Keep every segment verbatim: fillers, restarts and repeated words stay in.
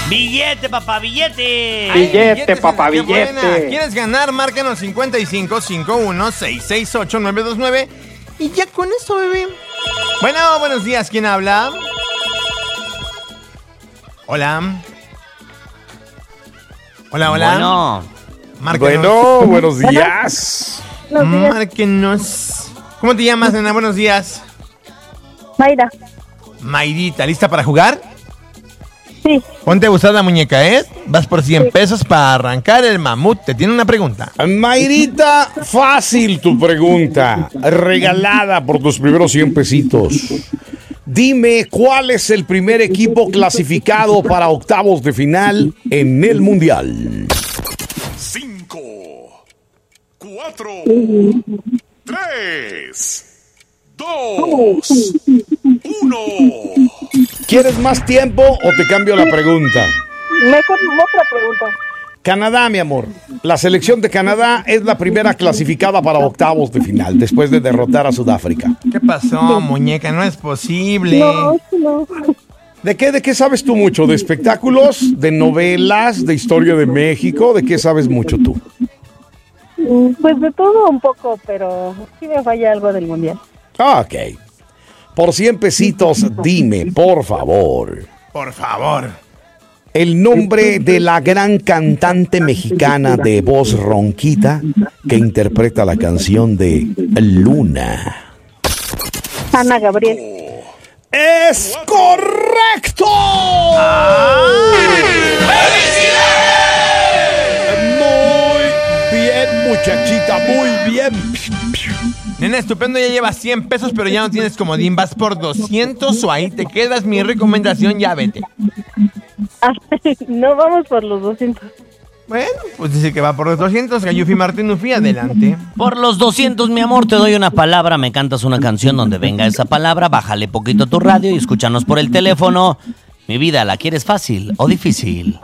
Billete, papá, billete. Ay, Billete, papá, qué billete. buena. ¿Quieres ganar? Márcanos cincuenta y cinco, cincuenta y uno, seiscientos sesenta y ocho, novecientos veintinueve. Y ya con eso, bebé. Bueno, buenos días. ¿Quién habla? Hola. Hola, hola. Bueno. Márcanos. Bueno, buenos días. Márquenos. ¿Cómo te llamas, nena? Buenos días. Mayra. Mayrita, ¿lista para jugar? Sí. Ponte a usar la muñeca, ¿eh? Vas por cien pesos para arrancar el mamut. Te tiene una pregunta. Mayrita, fácil tu pregunta. Regalada por tus primeros cien pesitos. Dime, ¿cuál es el primer equipo clasificado para octavos de final en el Mundial? Cinco, cuatro, tres, dos, uno. ¿Quieres más tiempo o te cambio la pregunta? Mejor otra pregunta. Canadá, mi amor. La selección de Canadá es la primera clasificada para octavos de final, después de derrotar a Sudáfrica. ¿Qué pasó, muñeca? No es posible. No, no. ¿De qué, de qué sabes tú mucho? ¿De espectáculos? ¿De novelas? ¿De historia de México? ¿De qué sabes mucho tú? Pues de todo un poco, pero sí me falla algo del mundial. Ok. Por cien pesitos, dime, por favor, Por favor. el nombre de la gran cantante mexicana de voz ronquita que interpreta la canción de Luna. Ana Gabriel. ¡Es correcto! Muy bien, muchachita, muy bien. Nena, estupendo, ya llevas cien pesos, pero ya no tienes comodín. Vas por doscientos o ahí te quedas. Mi recomendación, ya vete. No, vamos por los doscientos. Bueno, pues dice que va por los doscientos. Gayufi Martinufi, adelante. Por los doscientos, mi amor, te doy una palabra. Me cantas una canción donde venga esa palabra. Bájale poquito tu radio y escúchanos por el teléfono. Mi vida, ¿la quieres fácil o difícil?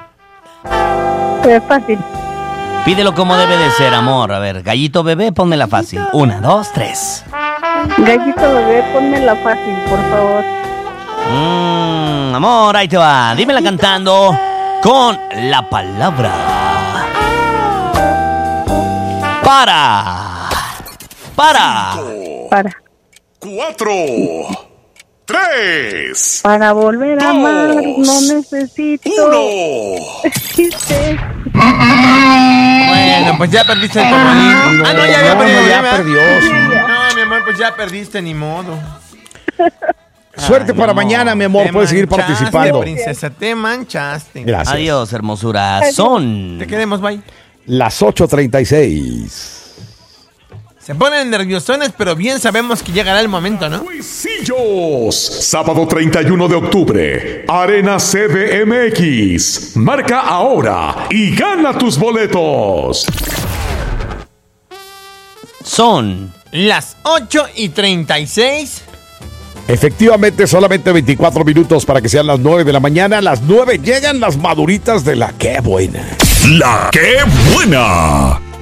Es fácil. Pídelo como debe de ser, amor. A ver, gallito bebé, pónmela fácil. Una, dos, tres. Gallito bebé, ponmela fácil, por favor. Mmm, amor, ahí te va. Dímela cantando con la palabra. Para. Para. Para. Cuatro, tres, Para volver a amar, no necesito. uno. Chiste. Bueno, pues ya perdiste el comodín. Ah, no, ya había No, perdido. no, ya ¿verdad? perdió, sí. No, mi amor, pues ya perdiste, ni modo. Suerte Ay, para mi amor, mañana, mi amor. te Puedes seguir manchaste, participando. Princesa, te manchaste. Gracias. Adiós, hermosura. Son. Te queremos, bye. Las ocho treinta y seis. Se ponen nerviosones, pero bien sabemos que llegará el momento, ¿no? Juicillos. Sábado treinta y uno de octubre. Arena C D M X. Marca ahora y gana tus boletos. Son. Las ocho y treinta y seis. Efectivamente, solamente veinticuatro minutos para que sean las nueve de la mañana. A las nueve llegan las maduritas de la Qué Buena. La Qué Buena.